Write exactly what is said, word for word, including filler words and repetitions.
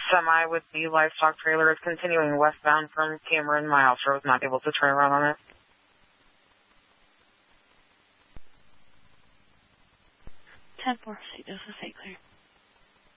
semi with the livestock trailer is continuing westbound from Cameron. My officer was not able to turn around on it. ten four, does this say clear?